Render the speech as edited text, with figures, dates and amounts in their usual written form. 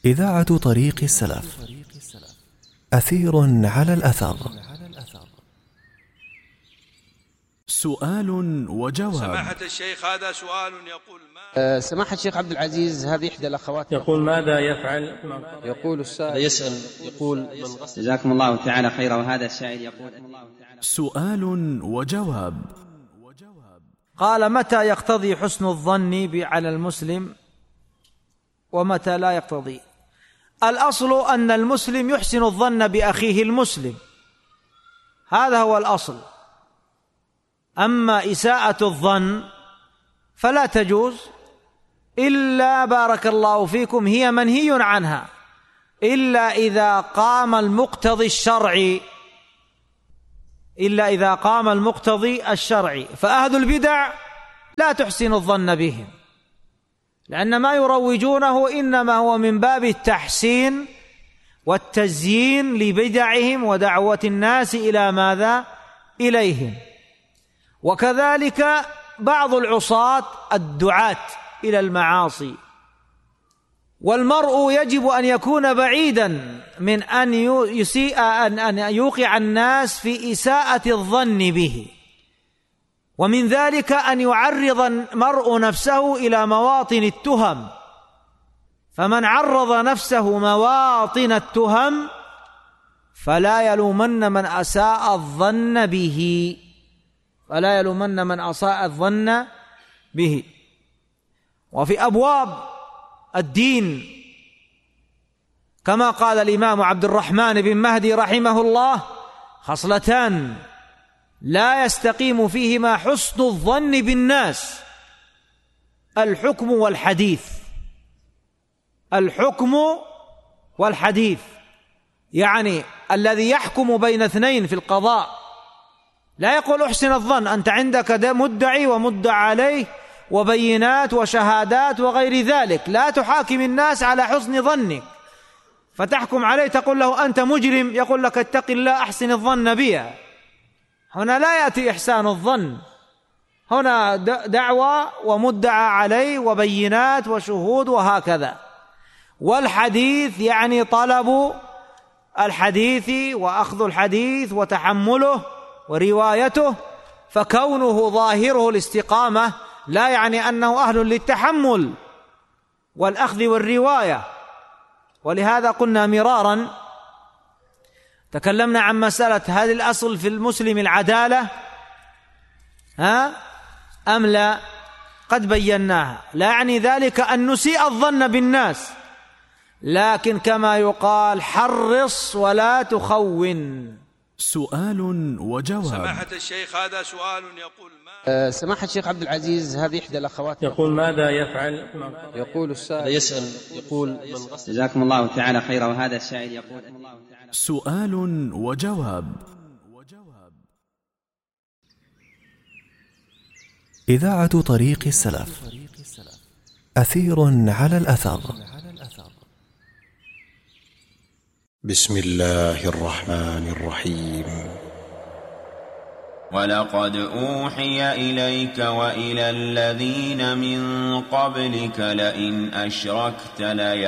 إذاعة طريق السلف. أثير على الأثر. سؤال وجواب. سماحة الشيخ، هذا سؤال يقول سماحة الشيخ عبد العزيز، هذه إحدى الأخوات يقول: ماذا يفعل؟ يقول السائل يسأل يقول: جزاكم الله تعالى خيرا. وهذا السائل يقول: سؤال وجواب. قال: متى يقتضي حسن الظن على المسلم ومتى لا يقتضي؟ الأصل أن المسلم يحسن الظن بأخيه المسلم، هذا هو الأصل. أما إساءة الظن فلا تجوز إلا، بارك الله فيكم، هي منهي عنها إلا إذا قام المقتضي الشرعي، فأهل البدع لا تحسن الظن بهم، لأن ما يروجونه إنما هو من باب التحسين والتزيين لبدعهم ودعوة الناس إلى ماذا؟ إليهم. وكذلك بعض العصاة الدعاة إلى المعاصي، والمرء يجب أن يكون بعيدا من أن يوقع الناس في إساءة الظن به، ومن ذلك أن يعرض المرء نفسه إلى مواطن التهم، فمن عرض نفسه مواطن التهم فلا يلومن من أساء الظن به. وفي أبواب الدين كما قال الإمام عبد الرحمن بن مهدي رحمه الله: خصلتان لا يستقيم فيهما حسن الظن بالناس: الحكم والحديث. يعني الذي يحكم بين اثنين في القضاء لا يقول احسن الظن، أنت عندك مدعي ومدعى عليه وبينات وشهادات وغير ذلك، لا تحاكم الناس على حسن ظنك فتحكم عليه تقول له أنت مجرم، يقول لك اتق الله أحسن الظن بها. هنا لا يأتي إحسان الظن، هنا دعوى ومدعى عليه وبينات وشهود وهكذا. والحديث يعني طلب الحديث وأخذ الحديث وتحمله وروايته، فكونه ظاهره الاستقامة لا يعني أنه أهل للتحمل والأخذ والرواية. ولهذا قلنا مرارا، تكلمنا عن مسألة هذه الأصل في المسلم العدالة أم لا؟ قد بيناها. لا يعني ذلك أن نسيء الظن بالناس، لكن كما يقال: حرص ولا تخون. سؤال وجواب. سماحة الشيخ، هذا سؤال يقول سماحة الشيخ عبد العزيز، هذه إحدى الأخوات يقول: ماذا يفعل؟ يقول السائل يسأل يقول: جزاكم الله تعالى خيرا. وهذا السائل يقول: سؤال وجواب. إذاعة طريق السلف. أثير على الأثر. بسم الله الرحمن الرحيم. ولقد أوحي إليك وإلى الذين من قبلك لئن أشركت